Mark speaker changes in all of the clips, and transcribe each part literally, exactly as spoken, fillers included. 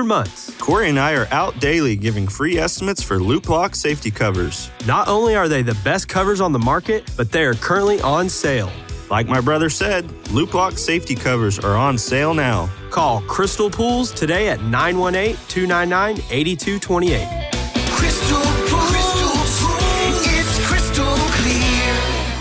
Speaker 1: cooler months.
Speaker 2: Corey and I are out daily giving free estimates for Loop Lock safety covers.
Speaker 1: Not only are they the best covers on the market, but they are currently on sale.
Speaker 2: Like my brother said, Loop Lock safety covers are on sale now.
Speaker 1: Call Crystal Pools today at nine one eight, two nine nine, eight two two eight.
Speaker 3: Crystal Pools, it's crystal clear.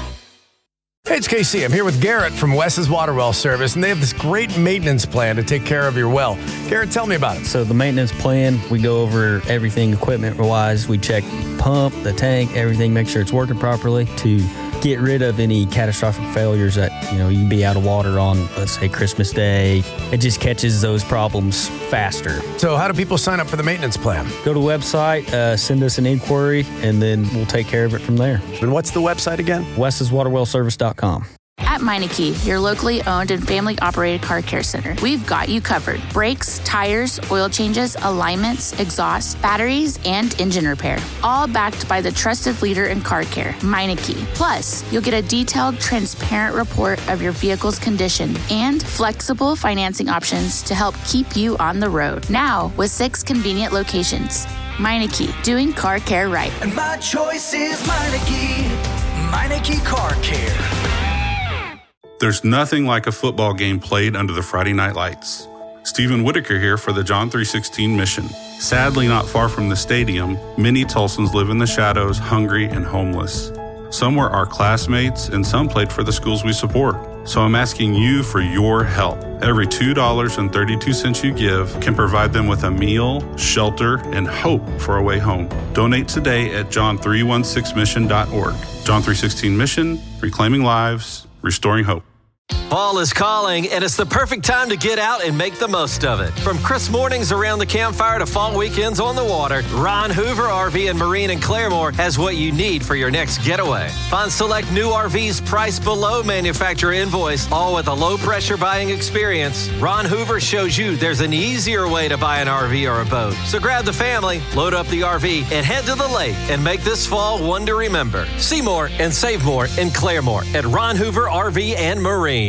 Speaker 4: Hey, it's K C. I'm here with Garrett from Wes's Water Well Service, and they have this great maintenance plan to take care of your well. Garrett, tell me about it.
Speaker 5: So the maintenance plan, we go over everything equipment-wise. We check pump, the tank, everything, make sure it's working properly to get rid of any catastrophic failures that, you know, you can be out of water on, let's say, Christmas Day. It just catches those problems faster.
Speaker 4: So how do people sign up for the maintenance plan?
Speaker 5: Go to the website, uh, send us an inquiry, and then we'll take care of it from there.
Speaker 4: And what's the website again?
Speaker 5: Wes's Water Well Service dot com.
Speaker 6: At Meineke, your locally owned and family-operated car care center, we've got you covered. Brakes, tires, oil changes, alignments, exhaust, batteries, and engine repair. All backed by the trusted leader in car care, Meineke. Plus, you'll get a detailed, transparent report of your vehicle's condition and flexible financing options to help keep you on the road. Now, with six convenient locations. Meineke, doing car care right.
Speaker 3: And my choice is Meineke, Meineke Car Care.
Speaker 7: There's nothing like a football game played under the Friday night lights. Stephen Whitaker here for the John three sixteen mission. Sadly, not far from the stadium, many Tulsans live in the shadows, hungry and homeless. Some were our classmates, and some played for the schools we support. So I'm asking you for your help. Every two dollars and thirty-two cents you give can provide them with a meal, shelter, and hope for a way home. Donate today at john three sixteen mission dot org. John three sixteen Mission, reclaiming lives, restoring hope.
Speaker 8: Fall is calling, and it's the perfect time to get out and make the most of it. From crisp mornings around the campfire to fall weekends on the water, Ron Hoover R V and Marine in Claremore has what you need for your next getaway. Find select new R Vs priced below manufacturer invoice, all with a low-pressure buying experience. Ron Hoover shows you there's an easier way to buy an R V or a boat. So grab the family, load up the R V, and head to the lake and make this fall one to remember. See more and save more in Claremore at Ron Hoover R V and Marine.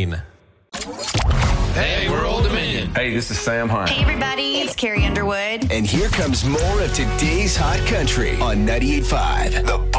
Speaker 9: Hey, we're Old Dominion.
Speaker 10: Hey, this is Sam Hunt.
Speaker 11: Hey, everybody, it's Carrie Underwood.
Speaker 12: And here comes more of today's hot country on ninety-eight point five, The